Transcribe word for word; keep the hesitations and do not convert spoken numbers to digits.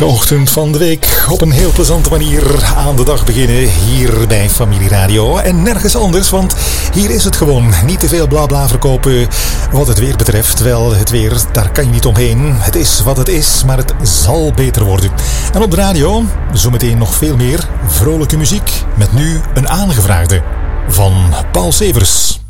Elke ochtend van de week op een heel plezante manier aan de dag beginnen hier bij Familie Radio. En nergens anders, want hier is het gewoon. Niet te veel blabla verkopen wat het weer betreft. Wel, het weer, daar kan je niet omheen. Het is wat het is, maar het zal beter worden. En op de radio, zometeen nog veel meer vrolijke muziek. Met nu een aangevraagde van Paul Severs.